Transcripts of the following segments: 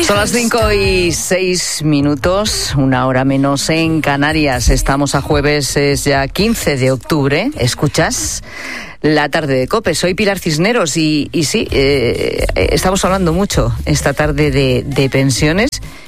Son las 5:06, una hora menos en Canarias. Estamos a jueves, es ya 15 de octubre. ¿Escuchas? La tarde de COPE. Soy Pilar Cisneros y sí, estamos hablando mucho esta tarde de pensiones,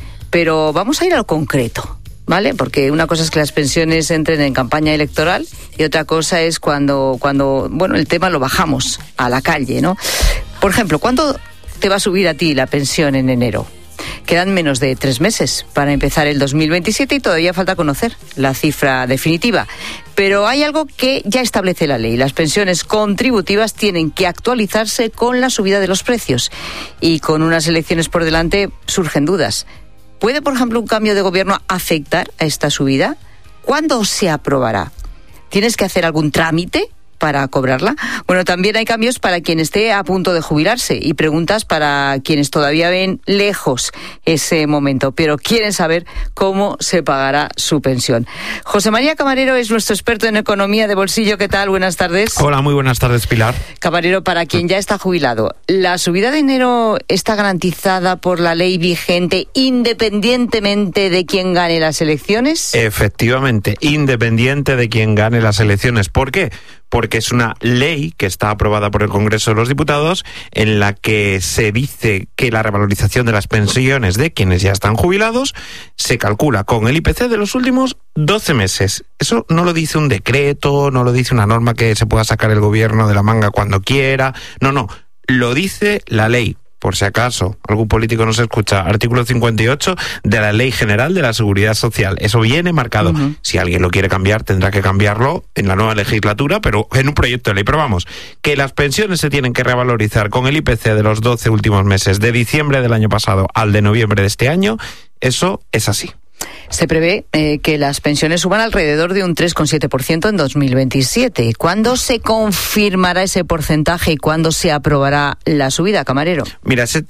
pero vamos a ir a lo concreto, ¿vale? Porque una cosa es que las pensiones entren en campaña electoral y otra cosa es cuando el tema lo bajamos a la calle, ¿no? Por ejemplo, ¿cuándo te va a subir a ti la pensión en enero? Quedan menos de 3 meses para empezar el 2027 y todavía falta conocer la cifra definitiva. Pero hay algo que ya establece la ley. Las pensiones contributivas tienen que actualizarse con la subida de los precios. Y con unas elecciones por delante surgen dudas. ¿Puede, por ejemplo, un cambio de gobierno afectar a esta subida? ¿Cuándo se aprobará? ¿Tienes que hacer algún trámite para cobrarla? Bueno, también hay cambios para quien esté a punto de jubilarse y preguntas para quienes todavía ven lejos ese momento, pero quieren saber cómo se pagará su pensión. José María Camarero es nuestro experto en economía de bolsillo. ¿Qué tal? Buenas tardes. Hola, muy buenas tardes, Pilar. Camarero, para quien ya está jubilado, ¿la subida de enero está garantizada por la ley vigente independientemente de quién gane las elecciones? Efectivamente, independiente de quién gane las elecciones. ¿Por qué? Porque es una ley que está aprobada por el Congreso de los Diputados en la que se dice que la revalorización de las pensiones de quienes ya están jubilados se calcula con el IPC de los últimos 12 meses. Eso no lo dice un decreto, no lo dice una norma que se pueda sacar el gobierno de la manga cuando quiera. No, lo dice la ley. Por si acaso algún político no se escucha, artículo 58 de la Ley General de la Seguridad Social. Eso viene marcado. Uh-huh. Si alguien lo quiere cambiar, tendrá que cambiarlo en la nueva legislatura, pero en un proyecto de ley. Pero vamos, que las pensiones se tienen que revalorizar con el IPC de los 12 últimos meses, de diciembre del año pasado al de noviembre de este año, eso es así. Se prevé que las pensiones suban alrededor de un 3,7% en 2027. ¿Cuándo se confirmará ese porcentaje y cuándo se aprobará la subida, Camarero? Mira, ese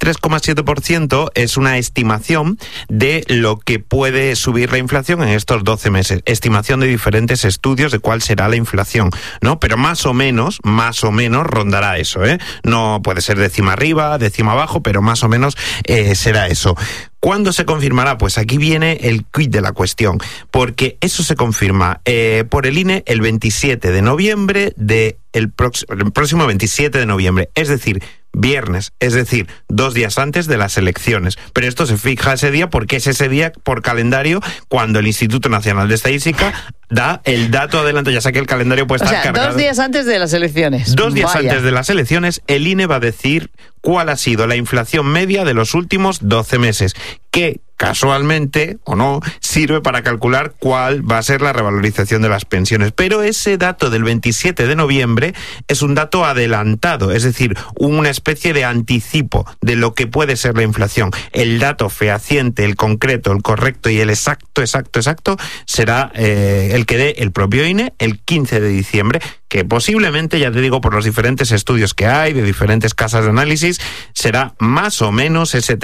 3,7% es una estimación de lo que puede subir la inflación en estos 12 meses. Estimación de diferentes estudios de cuál será la inflación, ¿no? Pero más o menos rondará eso, ¿eh? No puede ser décima arriba, décima abajo, pero más o menos será eso. ¿Cuándo se confirmará? Pues aquí viene el quid de la cuestión, porque eso se confirma por el INE el 27 de noviembre el próximo 27 de noviembre, es decir, viernes, es decir, 2 días antes de las elecciones. Pero esto se fija ese día porque es ese día por calendario cuando el Instituto Nacional de Estadística da el dato adelante. Ya sé que el calendario puede estar cargado. 2 días antes de las elecciones. 2 días antes de las elecciones, el INE va a decir cuál ha sido la inflación media de los últimos 12 meses, que casualmente, o no, sirve para calcular cuál va a ser la revalorización de las pensiones. Pero ese dato del 27 de noviembre es un dato adelantado, es decir, una especie de anticipo de lo que puede ser la inflación. El dato fehaciente, el concreto, el correcto y el exacto será el que dé el propio INE el 15 de diciembre, que posiblemente, ya te digo, por los diferentes estudios que hay, de diferentes casas de análisis, será más o menos ese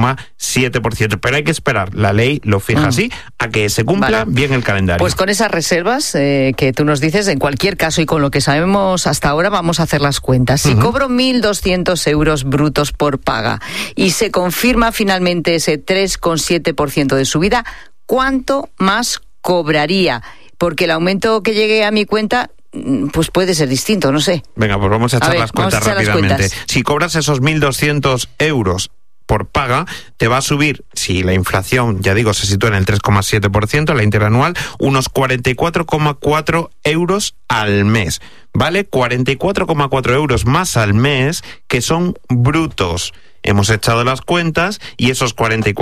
3,7%. Pero hay que esperar, la ley lo fija así, a que se cumpla bien el calendario. Pues con esas reservas que tú nos dices, en cualquier caso y con lo que sabemos hasta ahora, vamos a hacer las cuentas. Si cobro 1.200 euros brutos por paga y se confirma finalmente ese 3,7% de subida, ¿cuánto más cobraría? Porque el aumento que llegue a mi cuenta pues puede ser distinto, no sé. Venga, pues vamos a echar las cuentas rápidamente. Si cobras esos 1.200 euros por paga, te va a subir, si la inflación, ya digo, se sitúa en el 3,7%, la interanual, unos 44,4 euros al mes, ¿vale? 44,4 euros más al mes, que son brutos. Hemos echado las cuentas y esos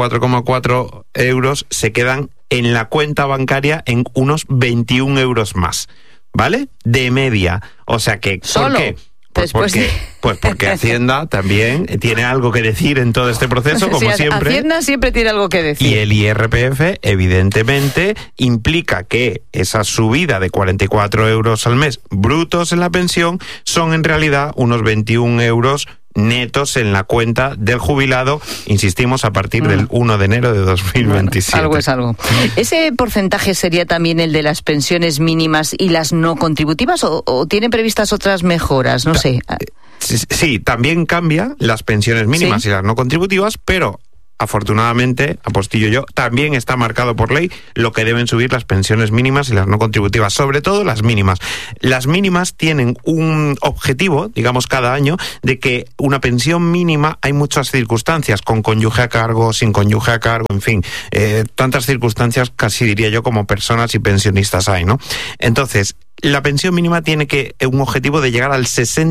44,4 euros se quedan en la cuenta bancaria en unos 21 euros más, ¿vale? De media. O sea que, ¿por qué? Pues porque Hacienda también tiene algo que decir en todo este proceso, como siempre. Hacienda siempre tiene algo que decir. Y el IRPF, evidentemente, implica que esa subida de 44 euros al mes brutos en la pensión son en realidad unos 21 euros netos en la cuenta del jubilado, insistimos, a partir del 1 de enero de 2027. Bueno, algo es algo. ¿Ese porcentaje sería también el de las pensiones mínimas y las no contributivas o tienen previstas otras mejoras? No sé. Sí, también cambia las pensiones mínimas y las no contributivas, pero afortunadamente, apostillo yo, también está marcado por ley lo que deben subir las pensiones mínimas y las no contributivas, sobre todo las mínimas. Las mínimas tienen un objetivo, digamos, cada año, de que una pensión mínima, hay muchas circunstancias, con cónyuge a cargo, sin cónyuge a cargo, en fin, tantas circunstancias, casi diría yo, como personas y pensionistas hay, ¿no? Entonces, la pensión mínima tiene un objetivo de llegar al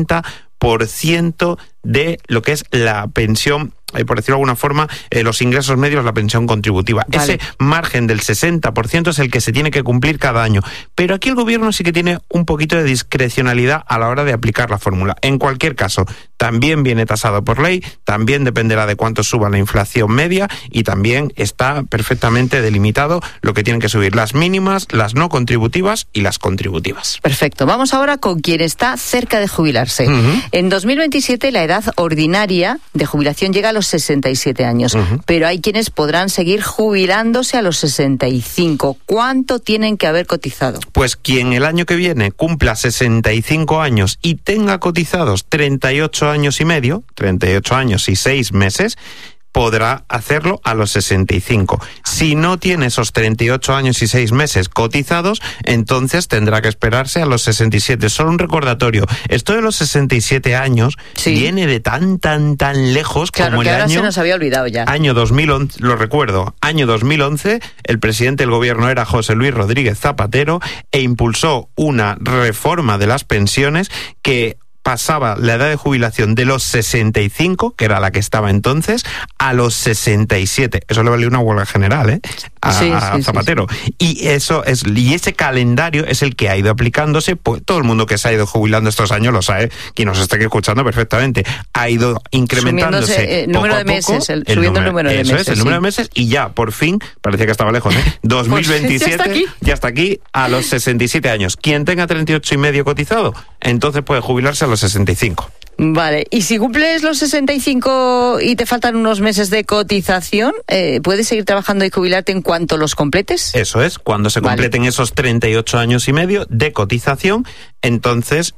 60% de lo que es la pensión, por decirlo de alguna forma, los ingresos medios, la pensión contributiva. Vale. Ese margen del 60% es el que se tiene que cumplir cada año. Pero aquí el gobierno sí que tiene un poquito de discrecionalidad a la hora de aplicar la fórmula. En cualquier caso, también viene tasado por ley, también dependerá de cuánto suba la inflación media y también está perfectamente delimitado lo que tienen que subir las mínimas, las no contributivas y las contributivas. Perfecto. Vamos ahora con quien está cerca de jubilarse. En 2027 la edad ordinaria de jubilación llega a los 67 años, pero hay quienes podrán seguir jubilándose a los 65. ¿Cuánto tienen que haber cotizado? Pues quien el año que viene cumpla 65 años y tenga cotizados 38 años y medio, 38 años y 6 meses, podrá hacerlo a los 65. Si no tiene esos 38 años y 6 meses cotizados, entonces tendrá que esperarse a los 67. Solo un recordatorio, esto de los 67 años viene de tan lejos, claro, como el ahora año... se nos había olvidado ya. Año 2011, lo recuerdo, año 2011, el presidente del gobierno era José Luis Rodríguez Zapatero e impulsó una reforma de las pensiones que pasaba la edad de jubilación de los 65, que era la que estaba entonces, a los 67. Eso le valió una huelga general, a Zapatero. Sí. Y ese calendario es el que ha ido aplicándose, pues todo el mundo que se ha ido jubilando estos años lo sabe, quien nos está escuchando perfectamente. Ha ido incrementándose el número de meses, subiendo el número de meses. Eso es, el número de meses, y ya, por fin, parecía que estaba lejos, 2027, pues ya está aquí, a los 67 años. Quien tenga 38 y medio cotizado, entonces puede jubilarse a los 65. Vale, y si cumples los 65 y te faltan unos meses de cotización, ¿puedes seguir trabajando y jubilarte en cuanto los completes? Eso es, cuando se completen esos 38 años y medio de cotización, entonces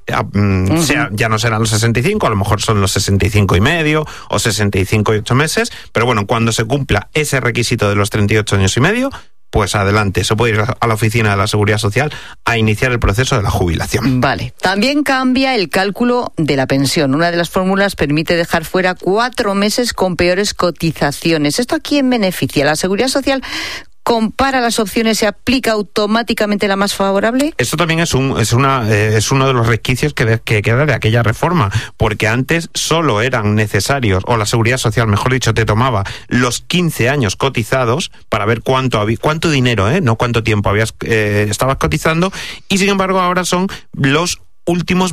ya no serán los 65, a lo mejor son los 65 y medio o 65 y 8 meses, pero bueno, cuando se cumpla ese requisito de los 38 años y medio, pues adelante, se puede ir a la oficina de la Seguridad Social a iniciar el proceso de la jubilación. Vale. También cambia el cálculo de la pensión. Una de las fórmulas permite dejar fuera 4 meses con peores cotizaciones. ¿Esto a quién beneficia? ¿La Seguridad Social compara las opciones y aplica automáticamente la más favorable? Esto también es uno de los resquicios que queda de aquella reforma, porque antes solo eran necesarios, o la Seguridad Social, mejor dicho, te tomaba los 15 años cotizados para ver cuánto dinero, no cuánto tiempo estabas cotizando, y sin embargo ahora son los últimos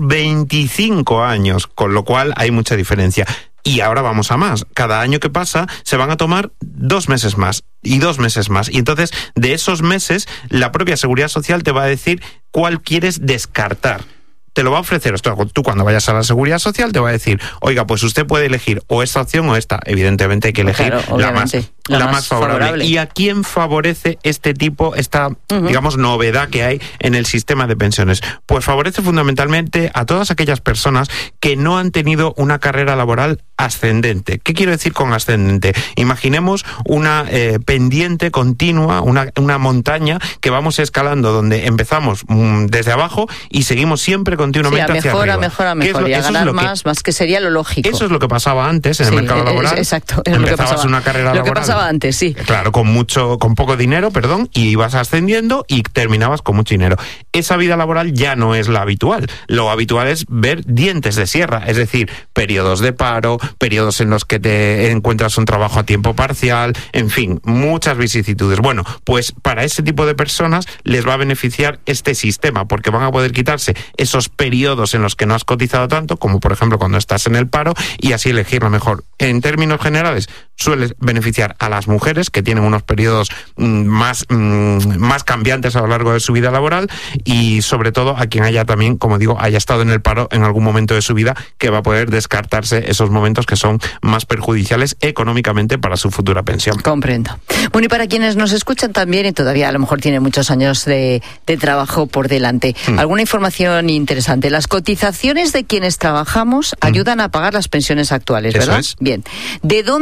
25 años, con lo cual hay mucha diferencia. Y ahora vamos a más. Cada año que pasa se van a tomar 2 meses más y 2 meses más. Y entonces, de esos meses, la propia Seguridad Social te va a decir cuál quieres descartar. Te lo va a ofrecer. Tú cuando vayas a la Seguridad Social te va a decir, oiga, pues usted puede elegir o esta opción o esta. Evidentemente hay que elegir la más favorable. ¿Y a quién favorece esta digamos, novedad que hay en el sistema de pensiones? Pues favorece fundamentalmente a todas aquellas personas que no han tenido una carrera laboral ascendente. ¿Qué quiero decir con ascendente? Imaginemos una pendiente continua, una montaña que vamos escalando, donde empezamos desde abajo y seguimos siempre continuamente hacia arriba. A mejor, y a ganar más que sería lo lógico. Eso es lo que pasaba antes en el mercado laboral. Exacto. Empezabas una carrera laboral. Lo que pasaba antes, sí. Claro, con poco dinero, y ibas ascendiendo y terminabas con mucho dinero. Esa vida laboral ya no es la habitual. Lo habitual es ver dientes de sierra, es decir, periodos de paro, periodos en los que te encuentras un trabajo a tiempo parcial, en fin, muchas vicisitudes. Bueno, pues para ese tipo de personas les va a beneficiar este sistema, porque van a poder quitarse esos periodos en los que no has cotizado tanto, como por ejemplo cuando estás en el paro, y así elegir lo mejor. En términos generales, suele beneficiar a las mujeres que tienen unos periodos más cambiantes a lo largo de su vida laboral, y sobre todo a quien haya también, como digo, haya estado en el paro en algún momento de su vida, que va a poder descartarse esos momentos que son más perjudiciales económicamente para su futura pensión. Comprendo. Bueno, y para quienes nos escuchan también y todavía a lo mejor tienen muchos años de trabajo por delante, alguna información interesante. Las cotizaciones de quienes trabajamos ayudan a pagar las pensiones actuales, ¿verdad? Eso es. Bien. ¿De dónde sale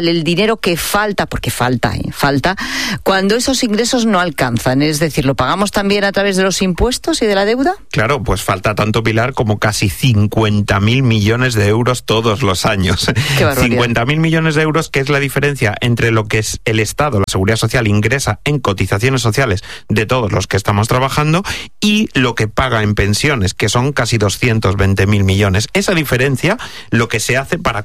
el dinero que falta, porque falta, cuando esos ingresos no alcanzan? Es decir, ¿lo pagamos también a través de los impuestos y de la deuda? Claro, pues falta tanto, Pilar, como casi 50.000 millones de euros todos los años. Qué barbaridad. 50.000 millones de euros, que es la diferencia entre lo que es el Estado, la Seguridad Social, ingresa en cotizaciones sociales de todos los que estamos trabajando, y lo que paga en pensiones, que son casi 220.000 millones. Esa diferencia, lo que se hace para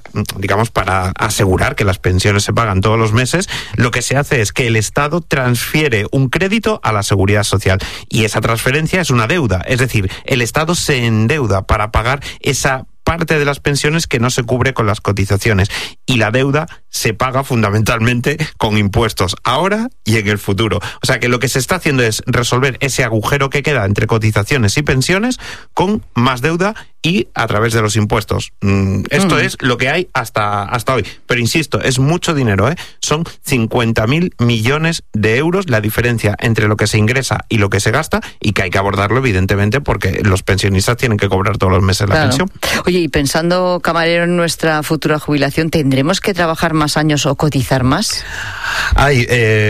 asegurar que las pensiones se pagan todos los meses, lo que se hace es que el Estado transfiere un crédito a la Seguridad Social, y esa transferencia es una deuda, es decir, el Estado se endeuda para pagar esa parte de las pensiones que no se cubre con las cotizaciones, y la deuda se paga fundamentalmente con impuestos ahora y en el futuro. O sea que lo que se está haciendo es resolver ese agujero que queda entre cotizaciones y pensiones con más deuda y a través de los impuestos. Esto es lo que hay hasta hoy. Pero insisto, es mucho dinero, ¿eh? Son 50.000 millones de euros la diferencia entre lo que se ingresa y lo que se gasta, y que hay que abordarlo, evidentemente, porque los pensionistas tienen que cobrar todos los meses la pensión. Oye, y pensando, camarero, en nuestra futura jubilación, ¿tendremos que trabajar más años o cotizar más? Ay,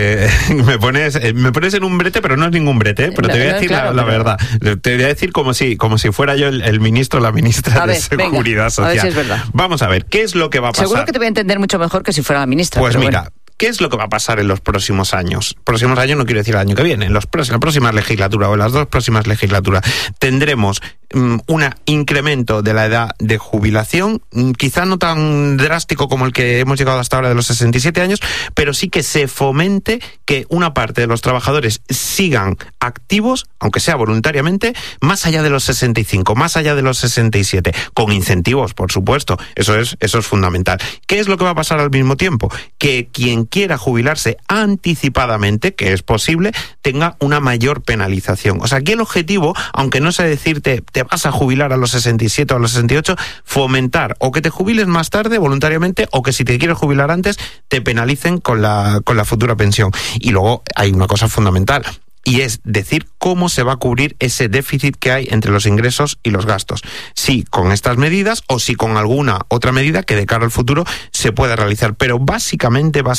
me pones en un brete, pero no es ningún brete, pero te voy a decir la verdad. Te voy a decir como si fuera yo el ministro o la ministra de Seguridad Social. A ver si es verdad. Vamos a ver, ¿qué es lo que va a pasar? Seguro que te voy a entender mucho mejor que si fuera la ministra. Pues mira, bueno. ¿qué es lo que va a pasar en los próximos años? Próximos años no quiero decir el año que viene, en la próxima legislatura o en las dos próximas legislaturas tendremos un incremento de la edad de jubilación, quizá no tan drástico como el que hemos llegado hasta ahora de los 67 años, pero sí que se fomente que una parte de los trabajadores sigan activos, aunque sea voluntariamente, más allá de los 65, más allá de los 67, con incentivos, por supuesto. Eso es fundamental. ¿Qué es lo que va a pasar al mismo tiempo? Que quien quiera jubilarse anticipadamente, que es posible, tenga una mayor penalización. O sea, aquí el objetivo, aunque no sé decirte te vas a jubilar a los 67 o a los 68, fomentar o que te jubiles más tarde voluntariamente, o que si te quieres jubilar antes te penalicen con la futura pensión. Y luego hay una cosa fundamental, y es decir cómo se va a cubrir ese déficit que hay entre los ingresos y los gastos. Si con estas medidas o si con alguna otra medida que de cara al futuro se pueda realizar. Pero básicamente va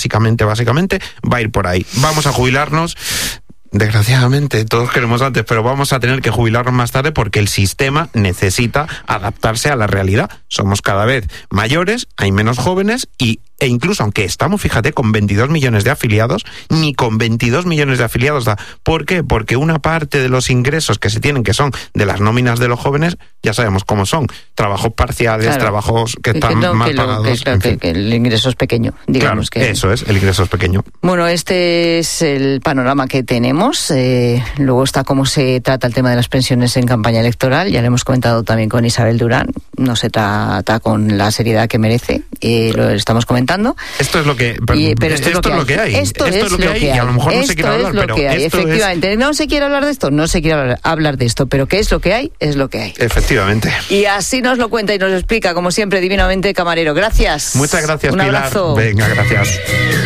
a ir por ahí. Vamos a jubilarnos, desgraciadamente, todos queremos antes, pero vamos a tener que jubilarnos más tarde porque el sistema necesita adaptarse a la realidad. Somos cada vez mayores, hay menos jóvenes e incluso aunque estamos, fíjate, con 22 millones de afiliados, ni con 22 millones de afiliados da. ¿Por qué? Porque una parte de los ingresos que se tienen, que son de las nóminas de los jóvenes, ya sabemos cómo son. Trabajos parciales, claro, trabajos que están mal pagados. Que el ingreso es pequeño, digamos. Claro, eso es, el ingreso es pequeño. Bueno, este es el panorama que tenemos. Luego está cómo se trata el tema de las pensiones en campaña electoral. Ya lo hemos comentado también con Isabel Durán. No se trata con la seriedad que merece. Lo estamos comentando. Esto es lo que... Esto es lo que hay. Esto es lo que hay. Y a lo mejor no se quiere hablar, pero efectivamente, no se quiere hablar de esto, no se quiere hablar de esto, pero ¿qué es lo que hay? Es lo que hay. Efectivamente. Y así nos lo cuenta y nos lo explica, como siempre, divinamente, camarero. Gracias. Muchas gracias, Un Pilar. abrazo. Venga, gracias.